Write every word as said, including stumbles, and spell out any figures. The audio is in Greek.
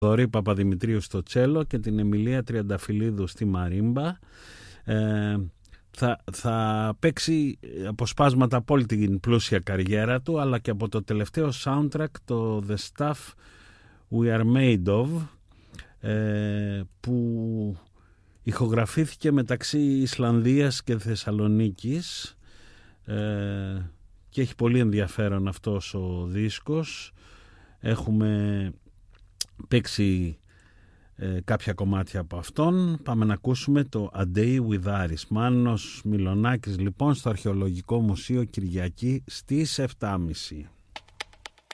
Θοδωρή Παπαδημητρίου στο τσέλο και την Εμιλία Τριανταφυλλίδου στη μαρίμπα. Ε, θα, θα παίξει αποσπάσματα από όλη την πλούσια καριέρα του, αλλά και από το τελευταίο soundtrack, το The Stuff We Are Made Of, ε, που ηχογραφήθηκε μεταξύ Ισλανδίας και Θεσσαλονίκης, ε, και έχει πολύ ενδιαφέρον αυτός ο δίσκος. Έχουμε παίξει ε, κάποια κομμάτια από αυτόν. Πάμε να ακούσουμε το A Day with Aris. Μάνος Μιλονάκης λοιπόν στο Αρχαιολογικό Μουσείο Κυριακή στις επτά και μισή.